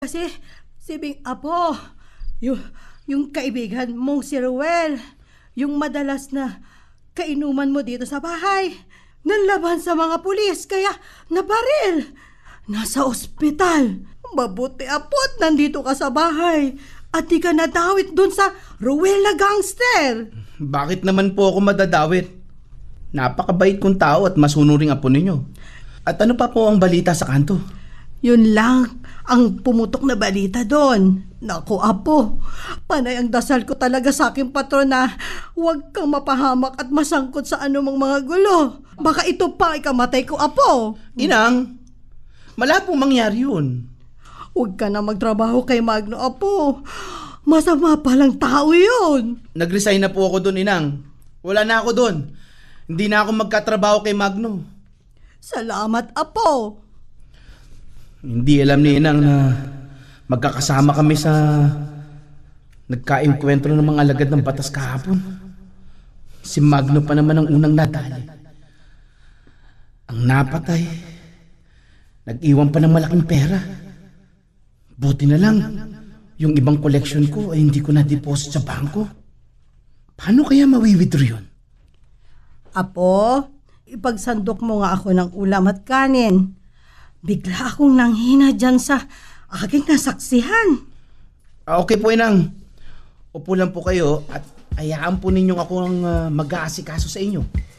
Kasi si Bing Apo, yung, yung kaibigan mong si Ruel, yung madalas na kainuman mo dito sa bahay, nanlaban sa mga pulis, kaya nabaril. Nasa ospital. Mabuti apo't nandito ka sa bahay at di ka nadawit dun sa Ruel na gangster. Bakit naman po ako madadawit? Napakabait kong tao at masunuring apo ninyo. At ano pa po ang balita sa kanto? Yun lang ang pumutok na balita doon. Naku, Apo, panay ang dasal ko talaga sa aking patron na huwag kang mapahamak at masangkot sa anumang mga gulo. Baka ito pa ikamatay ko, Apo. Inang, malapong mangyari yun. Huwag ka na magtrabaho kay Magno, Apo. Masama palang tao yun. Nag-resign na po ako doon, Inang. Wala na ako doon. Hindi na ako magkatrabaho kay Magno. Salamat, Apo. Hindi alam ni Inang na magkakasama kami sa nagkaengkwentro ng mga alagad ng batas kahapon. Si Magno pa naman ang unang natali. Ang napatay, nag-iwan pa ng malaking pera. Buti na lang, yung ibang collection ko ay hindi ko na-deposit sa bangko. Paano kaya mawi-withdraw yun? Apo, ipagsandok mo nga ako ng ulam at kanin. Bigla akong nanghina dyan sa aking nasaksihan. Okay po, Inang. Upo lang po kayo at hayaan po ninyong ako ang mag-aasikaso sa inyo.